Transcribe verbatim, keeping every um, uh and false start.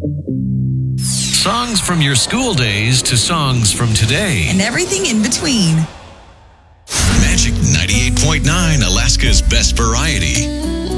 Songs from your school days to songs from today. And everything in between. Magic ninety-eight point nine, Alaska's best variety.